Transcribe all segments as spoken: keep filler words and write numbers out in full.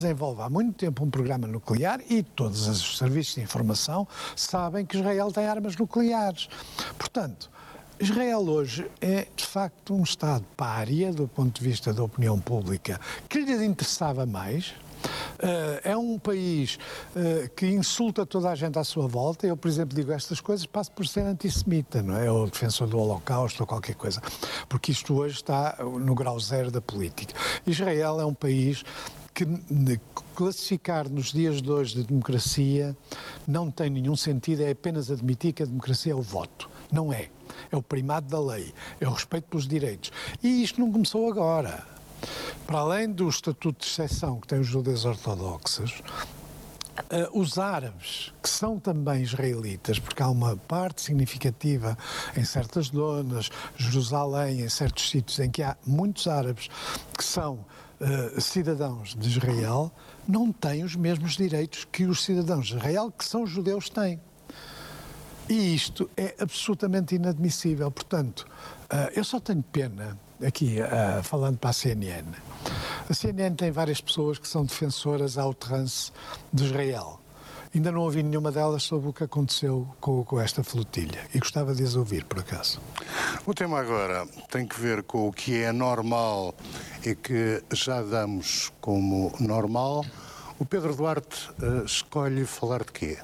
desenvolve há muito tempo um programa nuclear e todos os serviços de informação sabem que Israel tem armas nucleares. Portanto, Israel hoje é, de facto, um Estado pária do ponto de vista da opinião pública que lhe interessava mais. Uh, é um país uh, que insulta toda a gente à sua volta. Eu, por exemplo, digo estas coisas, passo por ser antissemita, não é? Ou defensor do Holocausto ou qualquer coisa, porque isto hoje está no grau zero da política. Israel é um país que classificar nos dias de hoje de democracia não tem nenhum sentido, é apenas admitir que a democracia é o voto. Não é. É o primado da lei, é o respeito pelos direitos. E isto não começou agora. Para além do estatuto de exceção que têm os judeus ortodoxos, uh, os árabes, que são também israelitas, porque há uma parte significativa em certas zonas, Jerusalém, em certos sítios em que há muitos árabes que são uh, cidadãos de Israel, não têm os mesmos direitos que os cidadãos de Israel, que são judeus, têm. E isto é absolutamente inadmissível. Portanto, uh, eu só tenho pena, aqui uh, falando para a C N N, a C N N tem várias pessoas que são defensoras à outrance de Israel. Ainda não ouvi nenhuma delas sobre o que aconteceu com, com esta flotilha e gostava de as ouvir, por acaso. O tema agora tem que ver com o que é normal e que já damos como normal. O Pedro Duarte uh, escolhe falar de quê?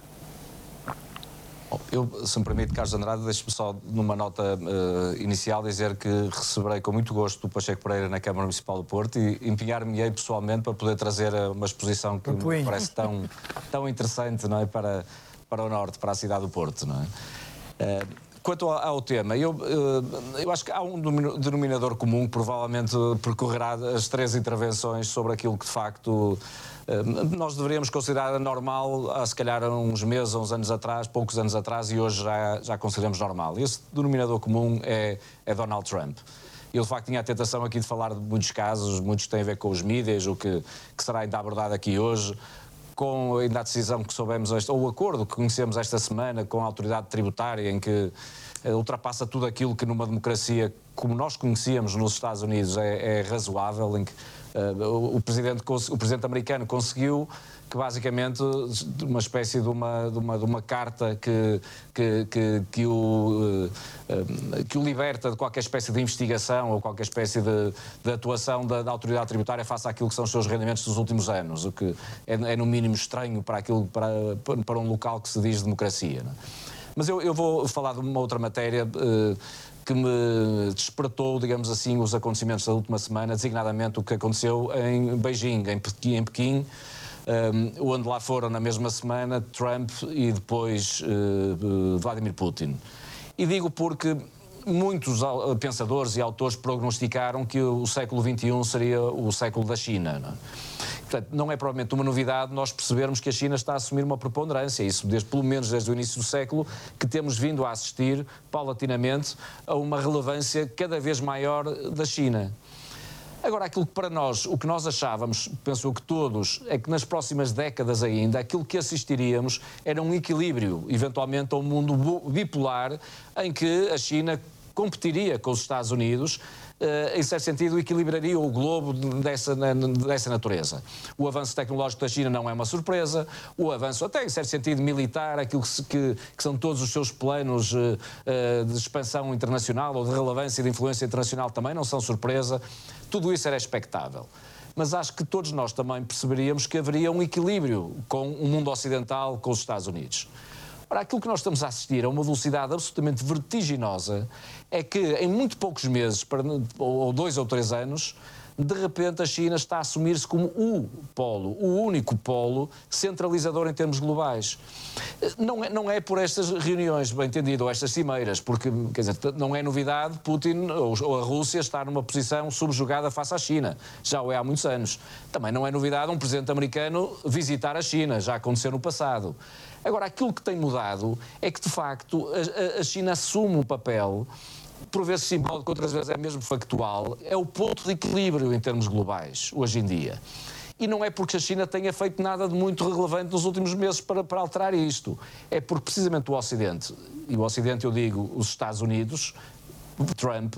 Eu, se me permite, Carlos Andrade, deixe-me só numa nota uh, inicial dizer que receberei com muito gosto o Pacheco Pereira na Câmara Municipal do Porto e empenhar-me-ei pessoalmente para poder trazer uma exposição que me parece tão, tão interessante, não é, para, para o Norte, para a cidade do Porto. Não é? Uh, Quanto ao, ao tema, eu, uh, eu acho que há um denominador comum que provavelmente percorrerá as três intervenções sobre aquilo que de facto nós deveríamos considerar normal há se calhar uns meses, uns anos atrás, poucos anos atrás, e hoje já, já consideramos normal. Esse denominador comum é, é Donald Trump. Eu de facto tinha a tentação aqui de falar de muitos casos, muitos têm a ver com os mídias, o que, que será ainda abordado aqui hoje, com ainda a decisão que soubemos, este, ou o acordo que conhecemos esta semana com a autoridade tributária, em que ultrapassa tudo aquilo que numa democracia como nós conhecíamos nos Estados Unidos é, é razoável, em que Uh, o, presidente, o presidente americano conseguiu que basicamente uma espécie de uma, de uma, de uma carta que, que, que, que, o, uh, que o liberta de qualquer espécie de investigação ou qualquer espécie de, de atuação da, da autoridade tributária face àquilo que são os seus rendimentos dos últimos anos, o que é, é no mínimo estranho para, aquilo, para, para um local que se diz democracia. Não é? Mas eu, eu vou falar de uma outra matéria uh, que me despertou, digamos assim, os acontecimentos da última semana, designadamente o que aconteceu em Beijing, em Pequim, em Pequim um, onde lá foram na mesma semana Trump e depois uh, Vladimir Putin. E digo porque muitos pensadores e autores prognosticaram que o século vinte e um seria o século da China. Não é? Portanto, não é provavelmente uma novidade nós percebermos que a China está a assumir uma preponderância, isso desde, pelo menos desde o início do século, que temos vindo a assistir, paulatinamente, a uma relevância cada vez maior da China. Agora, aquilo que para nós, o que nós achávamos, penso que todos, é que nas próximas décadas ainda, aquilo que assistiríamos era um equilíbrio, eventualmente, a um mundo bipolar, em que a China competiria com os Estados Unidos, Uh, em certo sentido, equilibraria o globo dessa, dessa natureza. O avanço tecnológico da China não é uma surpresa, o avanço, até em certo sentido, militar, aquilo que, se, que, que são todos os seus planos uh, uh, de expansão internacional ou de relevância e de influência internacional também não são surpresa, tudo isso era expectável. Mas acho que todos nós também perceberíamos que haveria um equilíbrio com o mundo ocidental, com os Estados Unidos. Ora, aquilo que nós estamos a assistir a uma velocidade absolutamente vertiginosa é que em muito poucos meses, ou dois ou três anos, de repente a China está a assumir-se como o polo, o único polo centralizador em termos globais. Não é, não é por estas reuniões, bem entendido, ou estas cimeiras, porque, quer dizer, não é novidade Putin ou, ou a Rússia estar numa posição subjugada face à China. Já o é há muitos anos. Também não é novidade um presidente americano visitar a China, já aconteceu no passado. Agora, aquilo que tem mudado é que, de facto, a, a China assume um papel, por vezes simbólico, outras vezes é mesmo factual, é o ponto de equilíbrio em termos globais, hoje em dia. E não é porque a China tenha feito nada de muito relevante nos últimos meses para, para alterar isto. É porque, precisamente, o Ocidente, e o Ocidente eu digo os Estados Unidos, Trump,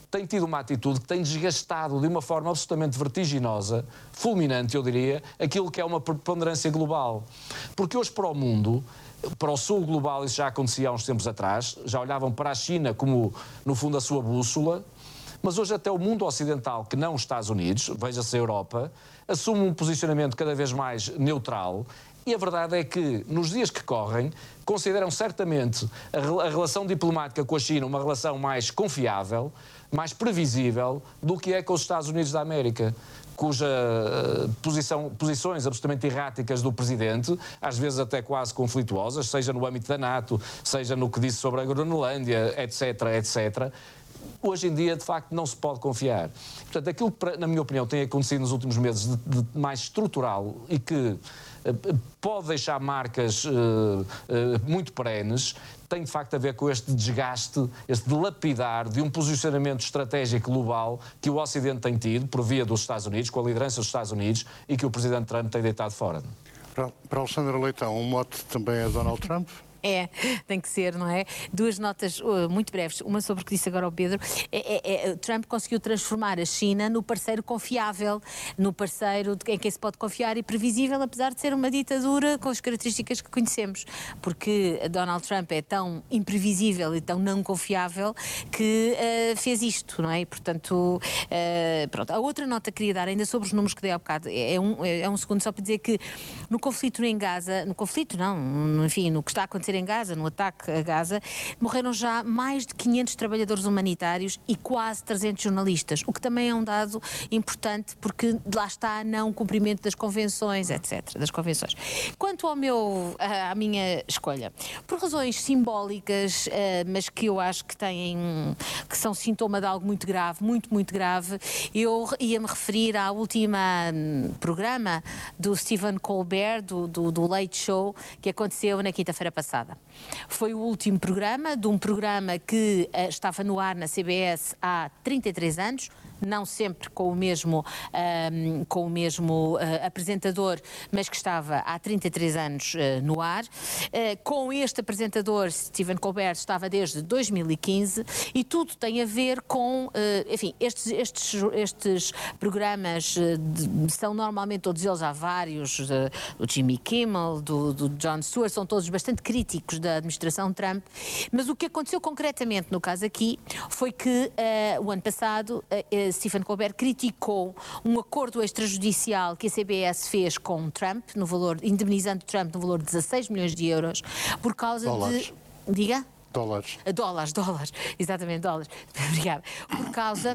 tem tido uma atitude que tem desgastado de uma forma absolutamente vertiginosa, fulminante, eu diria, aquilo que é uma preponderância global. Porque hoje para o mundo, para o sul global, isso já acontecia há uns tempos atrás, já olhavam para a China como, no fundo, a sua bússola, mas hoje até o mundo ocidental, que não os Estados Unidos, veja-se a Europa, assume um posicionamento cada vez mais neutral. E a verdade é que, nos dias que correm, consideram certamente a, a relação diplomática com a China uma relação mais confiável, mais previsível do que é com os Estados Unidos da América, cuja uh, posição, posições absolutamente erráticas do Presidente, às vezes até quase conflituosas, seja no âmbito da NATO, seja no que disse sobre a Groenlândia, etc, etcétera, hoje em dia, de facto, não se pode confiar. Portanto, aquilo que, na minha opinião, tem acontecido nos últimos meses de, de mais estrutural e que uh, pode deixar marcas uh, uh, muito perenes, tem de facto a ver com este desgaste, este dilapidar de um posicionamento estratégico global que o Ocidente tem tido, por via dos Estados Unidos, com a liderança dos Estados Unidos, e que o Presidente Trump tem deitado fora. Para, para Alexandra Leitão, um mote também é Donald Trump? É, tem que ser, não é? Duas notas uh, muito breves. Uma sobre o que disse agora o Pedro. É, é, é, Trump conseguiu transformar a China no parceiro confiável, no parceiro em quem se pode confiar e previsível, apesar de ser uma ditadura com as características que conhecemos. Porque Donald Trump é tão imprevisível e tão não confiável que uh, fez isto, não é? E, portanto, uh, pronto. A outra nota que queria dar, ainda sobre os números que dei há bocado, é um, é um segundo só para dizer que no conflito em Gaza, no conflito não, enfim, no que está a acontecer em Gaza, no ataque a Gaza, morreram já mais de quinhentos trabalhadores humanitários e quase trezentos jornalistas, o que também é um dado importante porque lá está não cumprimento das convenções, etcétera, das convenções. Quanto ao meu, à minha escolha, por razões simbólicas, mas que eu acho que têm, que são sintoma de algo muito grave, muito, muito grave, eu ia-me referir ao último programa do Stephen Colbert, do, do, do Late Show, que aconteceu na quinta-feira passada. Foi o último programa de um programa que uh, estava no ar na C B S há trinta e três anos, não sempre com o mesmo, um, com o mesmo uh, apresentador, mas que estava há trinta e três anos uh, no ar. Uh, com este apresentador, Stephen Colbert, estava desde dois mil e quinze e tudo tem a ver com, uh, enfim, estes, estes, estes programas uh, de, são normalmente todos eles, há vários, uh, do Jimmy Kimmel, do, do Jon Stewart, são todos bastante críticos da administração Trump, mas o que aconteceu concretamente no caso aqui foi que uh, o ano passado uh, Stephen Colbert criticou um acordo extrajudicial que a C B S fez com Trump, no valor, indemnizando Trump no valor de dezasseis milhões de euros, por causa dólares. de... Diga? Dólares. Dólares, dólares, exatamente, dólares. Obrigada. Por causa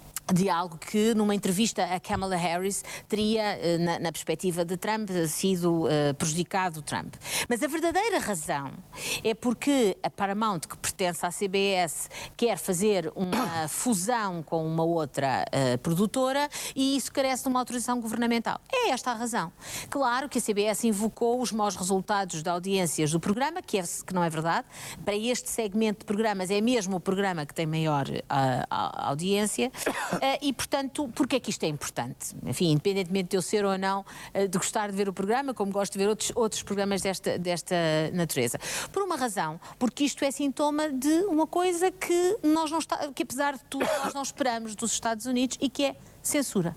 de algo que, numa entrevista a Kamala Harris, teria, na, na perspectiva de Trump, sido uh, prejudicado Trump. Mas a verdadeira razão é porque a Paramount, que pertence à C B S, quer fazer uma fusão com uma outra uh, produtora e isso carece de uma autorização governamental. É esta a razão. Claro que a C B S invocou os maus resultados de audiências do programa, que, é, que não é verdade. Para este segmento de programas é mesmo o programa que tem maior uh, audiência. Uh, e, portanto, porque é que isto é importante? Enfim, independentemente de eu ser ou não, uh, de gostar de ver o programa, como gosto de ver outros, outros programas desta, desta natureza. Por uma razão, porque isto é sintoma de uma coisa que, nós não está, que apesar de tudo, nós não esperamos dos Estados Unidos e que é censura.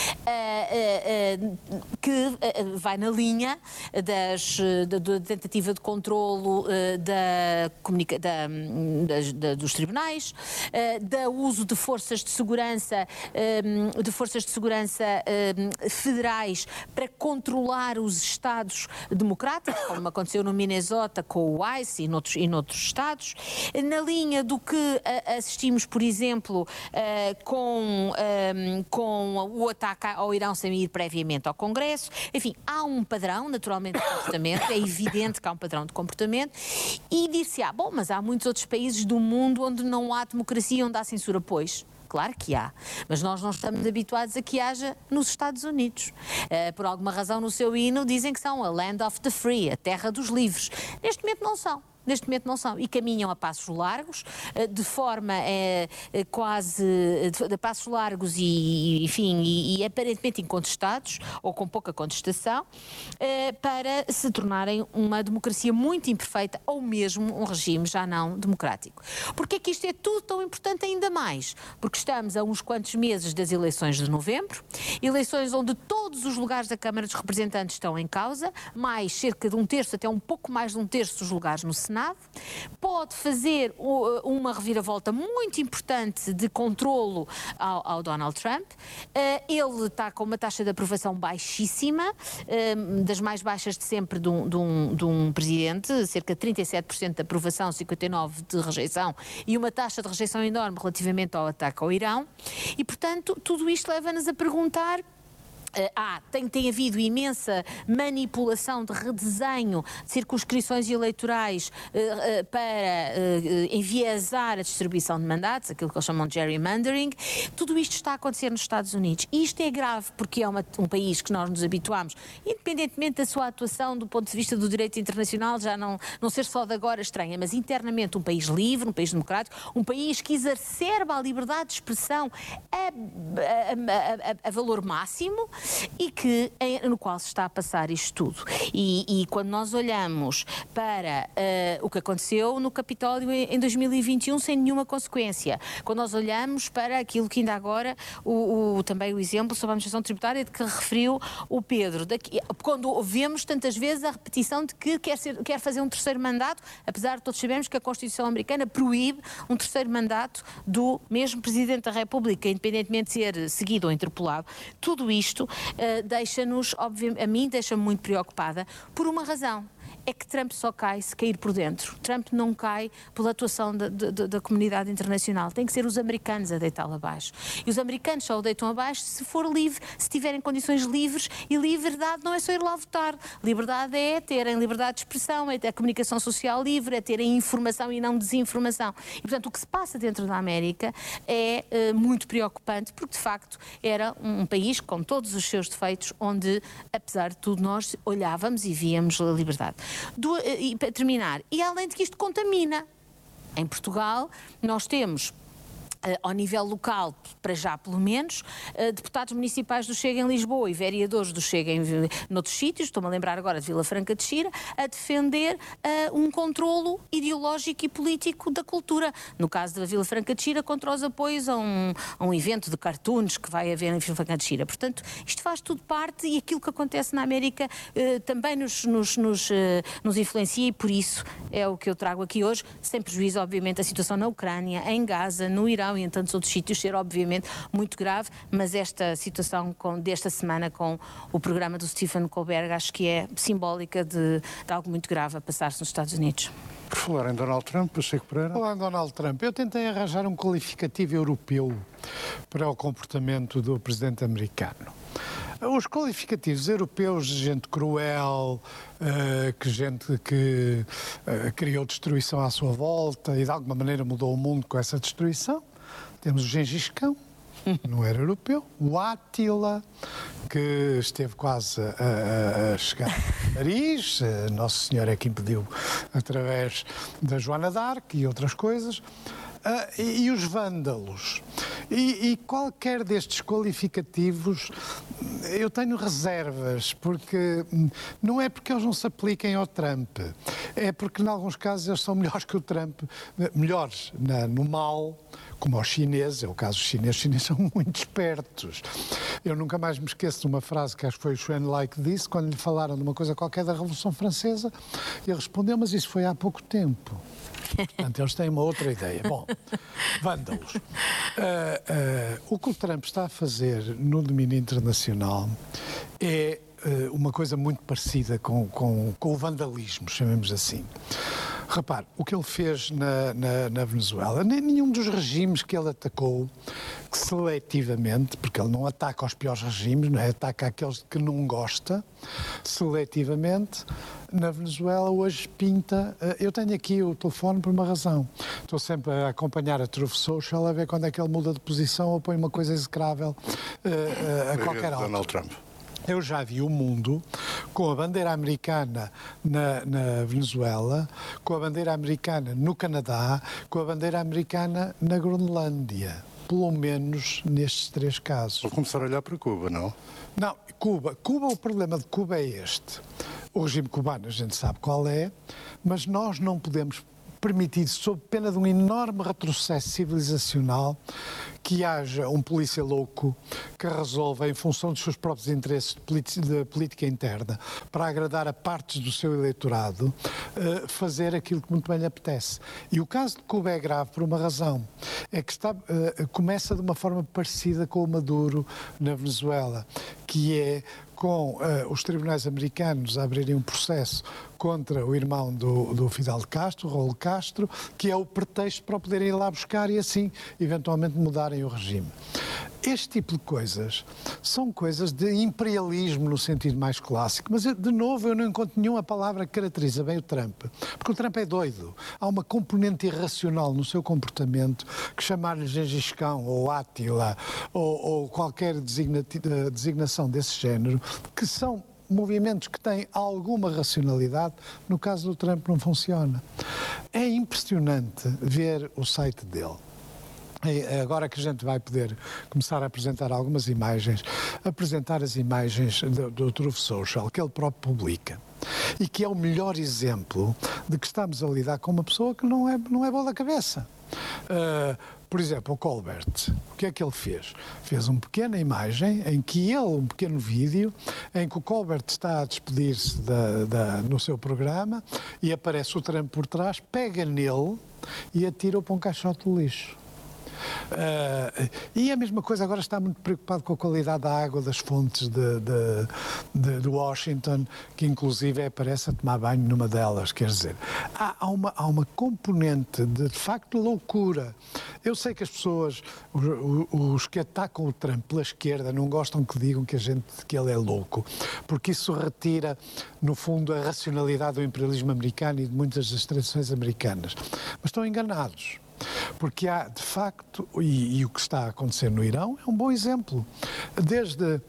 Uh, uh, uh, que uh, vai na linha das, da, da tentativa de controlo uh, da, comunica, da, das, da, dos tribunais, uh, da uso de forças de segurança, uh, de forças de segurança uh, federais para controlar os estados democráticos, como aconteceu no Minnesota com o ICE e noutros, e noutros estados, na linha do que uh, assistimos, por exemplo, uh, com, um, com o ataque ao Irão sem ir previamente ao Congresso. Enfim, há um padrão, naturalmente, de comportamento, é evidente que há um padrão de comportamento, e dir-se-á, bom, mas há muitos outros países do mundo onde não há democracia, onde há censura. Pois, claro que há, mas nós não estamos habituados a que haja nos Estados Unidos. Uh, por alguma razão, no seu hino, dizem que são a land of the free, a terra dos livres. Neste momento não são. neste momento não são, e caminham a passos largos, de forma é, quase, de, de passos largos e, enfim, e, e aparentemente incontestados, ou com pouca contestação, é, para se tornarem uma democracia muito imperfeita, ou mesmo um regime já não democrático. Porquê é que isto é tudo tão importante ainda mais? Porque estamos a uns quantos meses das eleições de novembro, eleições onde todos os lugares da Câmara dos Representantes estão em causa, mais cerca de um terço, até um pouco mais de um terço dos lugares no Senado, pode fazer uma reviravolta muito importante de controlo ao, ao Donald Trump. Ele está com uma taxa de aprovação baixíssima, das mais baixas de sempre de um, de um, de um presidente, cerca de trinta e sete por cento de aprovação, cinquenta e nove por cento de rejeição, e uma taxa de rejeição enorme relativamente ao ataque ao Irão. E, portanto, tudo isto leva-nos a perguntar... Ah, tem, tem havido imensa manipulação de redesenho de circunscrições eleitorais uh, uh, para uh, enviesar a distribuição de mandatos, aquilo que eles chamam de gerrymandering. Tudo isto está a acontecer nos Estados Unidos. E isto é grave porque é uma, um país que nós nos habituamos, independentemente da sua atuação do ponto de vista do direito internacional, já não, não ser só de agora estranha, mas internamente um país livre, um país democrático, um país que exacerba a liberdade de expressão a, a, a, a, a valor máximo, e que, no qual se está a passar isto tudo. E, e quando nós olhamos para uh, o que aconteceu no Capitólio em dois mil e vinte e um sem nenhuma consequência, quando nós olhamos para aquilo que ainda agora, o, o, também o exemplo sobre a administração tributária de que referiu o Pedro, daqui, quando vemos tantas vezes a repetição de que quer, ser, quer fazer um terceiro mandato, apesar de todos sabermos que a Constituição americana proíbe um terceiro mandato do mesmo Presidente da República, independentemente de ser seguido ou interpelado. Tudo isto Uh, deixa-nos, obviamente, a mim deixa-me muito preocupada por uma razão. É que Trump só cai se cair por dentro. Trump não cai pela atuação da, da, da comunidade internacional. Tem que ser os americanos a deitá-lo abaixo. E os americanos só o deitam abaixo se for livre, se tiverem condições livres. E liberdade não é só ir lá votar. Liberdade é terem liberdade de expressão, é ter a comunicação social livre, é terem informação e não desinformação. E, portanto, o que se passa dentro da América é uh, muito preocupante, porque, de facto, era um país, com todos os seus defeitos, onde, apesar de tudo, nós olhávamos e víamos a liberdade. Do, e para terminar, e além de que isto contamina, em Portugal nós temos, Uh, ao nível local, para já pelo menos, uh, deputados municipais do Chega em Lisboa e vereadores do Chega em noutros sítios, estou-me a lembrar agora de Vila Franca de Xira, a defender uh, um controlo ideológico e político da cultura. No caso da Vila Franca de Xira, contra os apoios a um, a um evento de cartoons que vai haver em Vila Franca de Xira. Portanto, isto faz tudo parte e aquilo que acontece na América uh, também nos, nos, nos, uh, nos influencia e por isso é o que eu trago aqui hoje, sem prejuízo, obviamente, da situação na Ucrânia, em Gaza, no Irão e em tantos outros sítios ser obviamente muito grave, mas esta situação com, desta semana com o programa do Stephen Colbert acho que é simbólica de, de algo muito grave a passar-se nos Estados Unidos. Por falar em Donald Trump, Pacheco Pereira. Por falar em Donald Trump, eu tentei arranjar um qualificativo europeu para o comportamento do presidente americano. Os qualificativos europeus de gente cruel, uh, que gente que uh, criou destruição à sua volta e de alguma maneira mudou o mundo com essa destruição. Temos o Gengis Khan, não era europeu, o Átila, que esteve quase a, a chegar a Paris, Nosso Senhor é que impediu através da Joana d'Arc e outras coisas, uh, e, e os vândalos. E, e qualquer destes qualificativos eu tenho reservas, porque não é porque eles não se apliquem ao Trump, é porque em alguns casos eles são melhores que o Trump, melhores na, no mal, como aos chineses, é o caso dos chineses, os chineses são muito espertos. Eu nunca mais me esqueço de uma frase que acho que foi o Xuan Lai que disse, quando lhe falaram de uma coisa qualquer da Revolução Francesa, ele respondeu, mas isso foi há pouco tempo. Portanto, eles têm uma outra ideia. Bom, vândalos. Uh, uh, o que o Trump está a fazer no domínio internacional é uh, uma coisa muito parecida com, com, com o vandalismo, chamemos assim. Repare, o que ele fez na, na, na Venezuela, nem nenhum dos regimes que ele atacou, que seletivamente, porque ele não ataca os piores regimes, não é? Ataca aqueles que não gosta, seletivamente, na Venezuela hoje pinta... Eu tenho aqui o telefone por uma razão. Estou sempre a acompanhar a Truth Social, a ver quando é que ele muda de posição ou põe uma coisa execrável uh, uh, a qualquer altura. Donald Trump. Eu já vi o mundo com a bandeira americana na, na Venezuela, com a bandeira americana no Canadá, com a bandeira americana na Groenlândia. Pelo menos nestes três casos. Vou começar a olhar para Cuba, não? Não, Cuba. Cuba, o problema de Cuba é este. O regime cubano, a gente sabe qual é, mas nós não podemos permitir, sob pena de um enorme retrocesso civilizacional, que haja um polícia louco que resolva, em função dos seus próprios interesses de política interna, para agradar a partes do seu eleitorado, fazer aquilo que muito bem lhe apetece. E o caso de Cuba é grave por uma razão, é que está, começa de uma forma parecida com o Maduro na Venezuela, que é com uh, os tribunais americanos a abrirem um processo contra o irmão do, do Fidel Castro, Raul Castro, que é o pretexto para o poderem ir lá buscar e assim, eventualmente, mudarem o regime. Este tipo de coisas são coisas de imperialismo no sentido mais clássico, mas, de novo, eu não encontro nenhuma palavra que caracteriza bem o Trump, porque o Trump é doido. Há uma componente irracional no seu comportamento que chamar-lhe Gengis Khan ou Átila ou, ou qualquer designa, designação desse género, que são movimentos que têm alguma racionalidade, no caso do Trump não funciona. É impressionante ver o site dele. Agora que a gente vai poder começar a apresentar algumas imagens, apresentar as imagens do, do Truth Social, que ele próprio publica, e que é o melhor exemplo de que estamos a lidar com uma pessoa que não é, não é boa da cabeça. Uh, por exemplo, o Colbert, o que é que ele fez? Fez uma pequena imagem em que ele, um pequeno vídeo, em que o Colbert está a despedir-se da, da, no seu programa e aparece o Trump por trás, pega nele e atira-o para um caixote de lixo. Uh, e a mesma coisa, agora está muito preocupado com a qualidade da água das fontes de, de, de, de Washington, que inclusive aparece a tomar banho numa delas. Quer dizer, há, há, uma, há uma componente de, de facto de loucura. Eu sei que as pessoas, os, os que atacam o Trump pela esquerda, não gostam que digam que, a gente, que ele é louco, porque isso retira, no fundo, a racionalidade do imperialismo americano e de muitas das tradições americanas. Mas estão enganados. Porque há, de facto, e, e o que está a acontecer no Irão é um bom exemplo. Desde...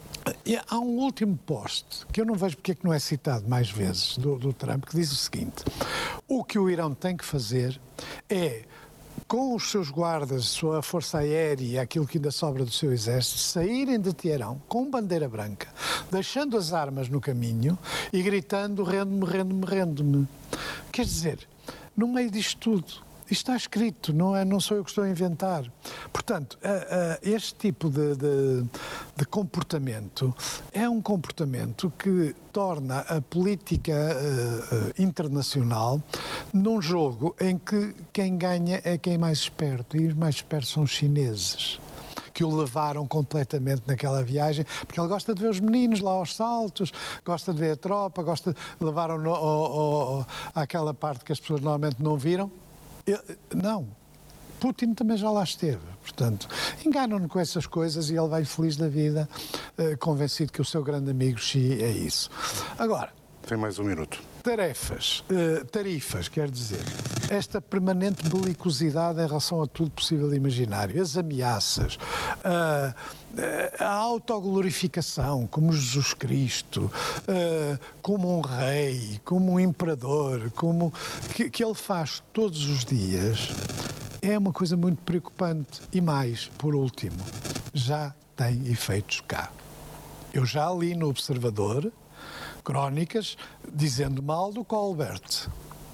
Há um último post, que eu não vejo porque é que não é citado mais vezes, do, do Trump, que diz o seguinte: o que o Irão tem que fazer é, com os seus guardas, a sua força aérea e aquilo que ainda sobra do seu exército, saírem de Teherão com bandeira branca, deixando as armas no caminho e gritando rendo-me, rendo-me, rendo-me. Quer dizer, no meio disto tudo, isto está escrito, não, é, não sou eu que estou a inventar. Portanto, a, a, este tipo de, de, de comportamento é um comportamento que torna a política uh, uh, internacional num jogo em que quem ganha é quem é mais esperto, e os mais espertos são os chineses, que o levaram completamente naquela viagem, porque ele gosta de ver os meninos lá aos saltos, gosta de ver a tropa, gosta de levaram-no ao, ao, ao, àquela parte que as pessoas normalmente não viram. Eu, não, Putin também já lá esteve, portanto, enganam-no com essas coisas e ele vai feliz da vida, uh, convencido que o seu grande amigo Xi é isso. Agora... Tem mais um minuto. Tarefas, uh, tarifas, quer dizer, esta permanente belicosidade em relação a tudo possível e imaginário, as ameaças, uh, uh, a autoglorificação como Jesus Cristo, uh, como um rei, como um imperador, como que, que ele faz todos os dias, é uma coisa muito preocupante. E mais, por último, já tem efeitos cá. Eu já li no Observador crónicas dizendo mal do Colbert.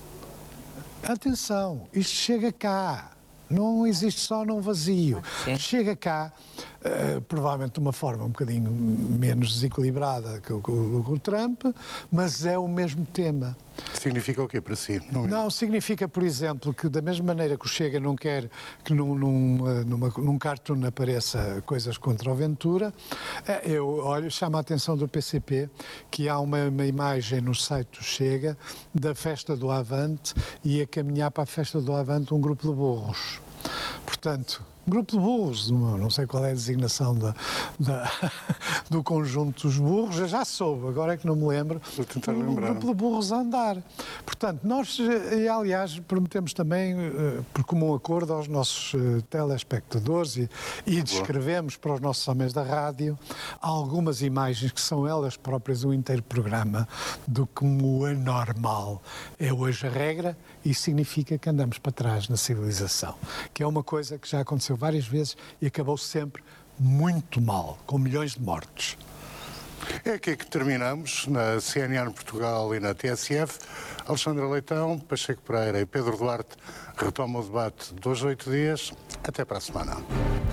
Atenção, isto chega cá. Não existe só num vazio. Chega cá, uh, provavelmente de uma forma um bocadinho menos desequilibrada que o, que o Trump, mas é o mesmo tema. Significa o quê para si? Não, não, significa, por exemplo, que da mesma maneira que o Chega não quer que num, num, numa, num cartoon apareça coisas contra o Ventura, eu olho, chamo a atenção do P C P que há uma, uma imagem no site do Chega da festa do Avante e a caminhar para a festa do Avante um grupo de burros. Portanto, Um grupo de burros, não sei qual é a designação da, da, do conjunto dos burros, eu já soube, agora é que não me lembro. Vou tentar um lembrar. grupo de burros a andar. Portanto, nós, e aliás, prometemos também, por comum acordo aos nossos telespectadores e, e descrevemos para os nossos homens da rádio algumas imagens que são elas próprias um inteiro programa do que o anormal é hoje a regra e significa que andamos para trás na civilização, que é uma coisa que já aconteceu várias vezes e acabou sempre muito mal, com milhões de mortos. É aqui que terminamos, na C N N Portugal e na T S F. Alexandre Leitão, Pacheco Pereira e Pedro Duarte retomam o debate dos oito dias. Até para a semana.